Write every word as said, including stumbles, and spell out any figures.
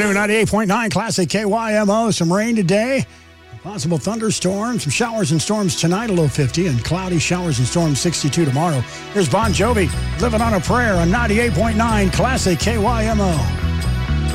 afternoon, ninety-eight point nine Classic K Y M O. Some rain today. Possible thunderstorms, some showers and storms tonight, a low fifty, and cloudy showers and storms sixty-two tomorrow. Here's Bon Jovi, Living on a Prayer on ninety-eight point nine Classic K Y M O.